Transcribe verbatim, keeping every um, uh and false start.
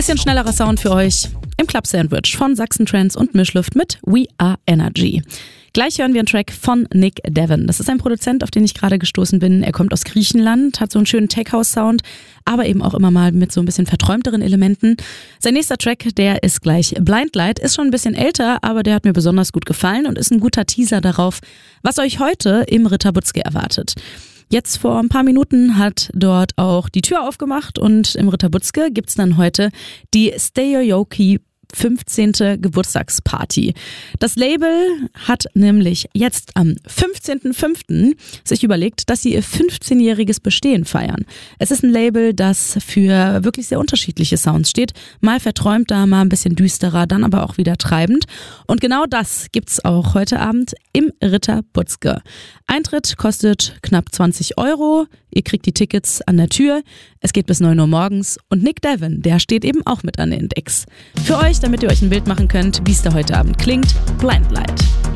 Bisschen schnellerer Sound für euch im Club Sandwich von Sachsen Trance und Mischluft mit We Are Energy. Gleich hören wir einen Track von Nick Devon. Das ist ein Produzent, auf den ich gerade gestoßen bin. Er kommt aus Griechenland, hat so einen schönen Tech-House-Sound, aber eben auch immer mal mit so ein bisschen verträumteren Elementen. Sein nächster Track, der ist gleich Blind Light, ist schon ein bisschen älter, aber der hat mir besonders gut gefallen und ist ein guter Teaser darauf, was euch heute im Ritter Butzke erwartet. Jetzt vor ein paar Minuten hat dort auch die Tür aufgemacht und im Ritter Butzke gibt's dann heute die Stereoyoki fünfzehnte Geburtstagsparty. Das Label hat nämlich jetzt am fünfzehnten fünften sich überlegt, dass sie ihr fünfzehnjähriges Bestehen feiern. Es ist ein Label, das für wirklich sehr unterschiedliche Sounds steht. Mal verträumter, mal ein bisschen düsterer, dann aber auch wieder treibend. Und genau das gibt's auch heute Abend im Ritter Butzke. Eintritt kostet knapp zwanzig Euro. Ihr kriegt die Tickets an der Tür. Es geht bis neun Uhr morgens und Nick Devon, der steht eben auch mit an den Decks. Für euch, damit ihr euch ein Bild machen könnt, wie es da heute Abend klingt, Blind Light.